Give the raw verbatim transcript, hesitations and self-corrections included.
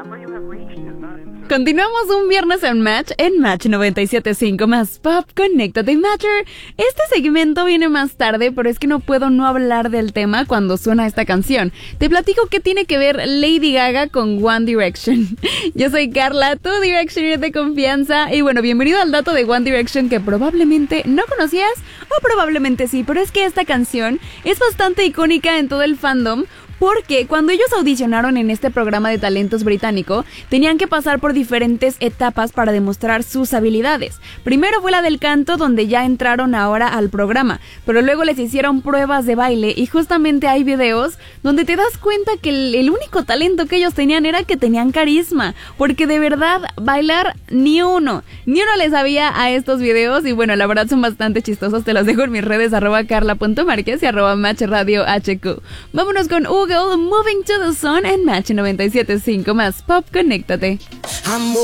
Continuamos un viernes en Match, en Match noventa y siete punto cinco más Pop, Conéctate Matcher. Este segmento viene más tarde, pero es que no puedo no hablar del tema cuando suena esta canción. Te platico qué tiene que ver Lady Gaga con One Direction. Yo soy Carla, tu Directioner de confianza, y bueno, bienvenido al dato de One Direction que probablemente no conocías, o probablemente sí, pero es que esta canción es bastante icónica en todo el fandom, porque cuando ellos audicionaron en este programa de talentos británico, tenían que pasar por diferentes etapas para demostrar sus habilidades. Primero fue la del canto, donde ya entraron ahora al programa, pero luego les hicieron pruebas de baile, y justamente hay videos donde te das cuenta que el, el único talento que ellos tenían era que tenían carisma, porque de verdad bailar ni uno, ni uno les sabía a estos videos, y bueno, la verdad son bastante chistosos. Te los dejo en mis redes, arroba carla.marquez y arroba match radio hq. Vámonos con Google, Moving to the Sun en Match noventa y siete punto cinco más Pop, Conéctate.